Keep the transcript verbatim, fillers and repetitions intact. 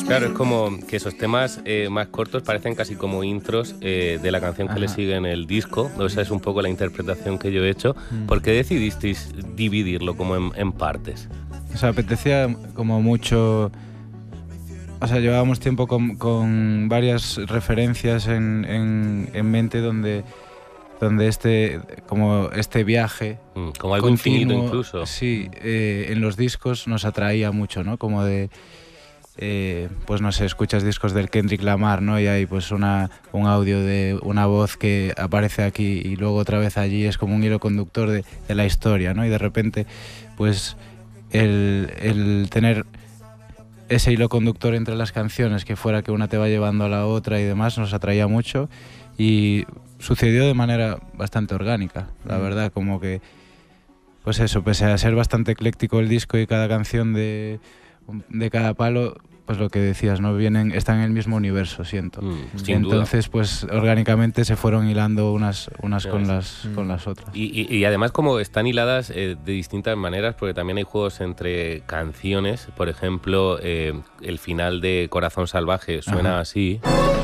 Claro, es como que esos temas eh, más cortos parecen casi como intros eh, de la canción que Ajá. le sigue en el disco. Esa es un poco la interpretación que yo he hecho. Mm. ¿Por qué decidisteis dividirlo como en, en partes? O sea, apetecía como mucho... O sea, llevábamos tiempo con, con varias referencias en, en, en mente donde, donde este, como este viaje... Mm, como algo continuo, infinito incluso. Sí, eh, en los discos nos atraía mucho, ¿no? Como de... Eh, pues no sé, escuchas discos del Kendrick Lamar, ¿no? Y hay pues una, un audio de una voz que aparece aquí y luego otra vez allí, es como un hilo conductor de, de la historia, ¿no? Y de repente, pues el, el tener ese hilo conductor entre las canciones, que fuera que una te va llevando a la otra y demás, nos atraía mucho y sucedió de manera bastante orgánica, la verdad, como que, pues eso, pese a ser bastante ecléctico el disco y cada canción de, de cada palo, pues lo que decías, ¿no? Vienen, están en el mismo universo, siento. Mm, sin Entonces, duda. pues orgánicamente se fueron hilando unas, unas con, las, mm. con las otras. Y, y, y además como están hiladas eh, de distintas maneras, porque también hay juegos entre canciones. Por ejemplo, eh, el final de Corazón Salvaje suena Ajá. así.